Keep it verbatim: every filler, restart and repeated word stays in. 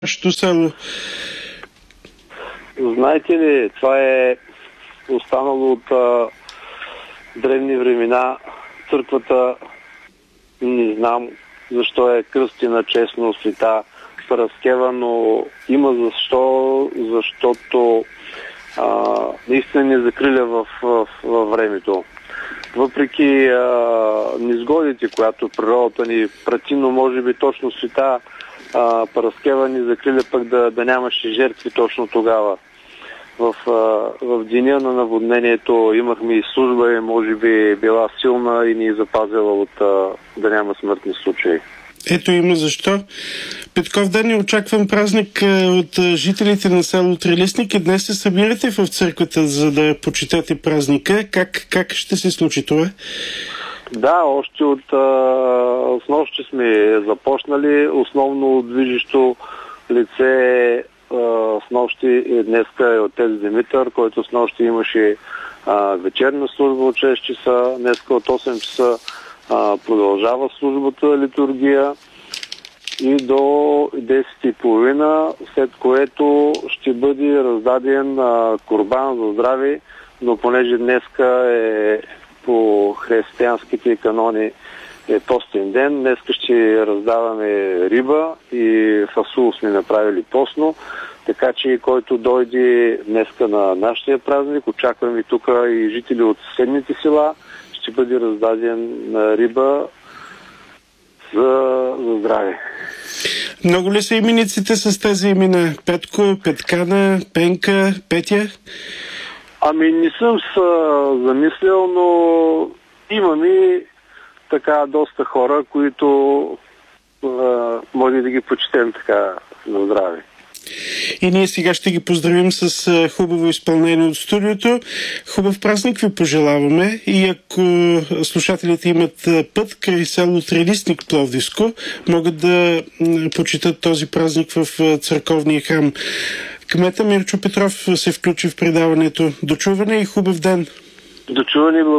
Що село? Знаете ли, това е останало от а, древни времена. Църквата, не знам защо е кръстена честно света Параскева, но има защо, защото а, наистина не закриля в, в, в времето. Въпреки а, низгодите, която природата ни прати, но може би точно света а, Параскева ни закриля пък да, да нямаше жертви точно тогава. В, а, в деня на наводнението имахме и служба и може би била силна и ни е запазила от а, да няма смъртни случаи. Ето има защо. Петков ден е очакван празник от жителите на село Трилистник и днес се събирате в църквата, за да почитате празника. Как, как ще се случи това? Да, още от а, снощи сме започнали. Основно движещо лице а, снощи е днеска е отец Димитър, който снощи имаше а, вечерна служба от шест часа. Днеска от осем часа а, продължава службата литургия и до десет и половина, след което ще бъде раздаден а, курбан за здраве, но понеже днеска е по християнските канони е постен ден, днеска ще раздаваме риба и фасул сме направили постно, така че който дойде днеска на нашия празник, очакваме тук и жители от съседните села, ще бъде раздаден на риба за, за здраве. Много ли са имениците с тези имена? Петко, Петкана, Пенка, Петя? Ами не съм се замислял, но имаме така доста хора, които а, може да ги почетем така на здраве. И ние сега ще ги поздравим с хубаво изпълнение от студиото. Хубав празник ви пожелаваме и ако слушателите имат път край село Трилистник Пловдивско, могат да почитат този празник в църковния храм. Кмета Мирчо Петров се включи в предаването. До чуване и хубав ден! До чуване,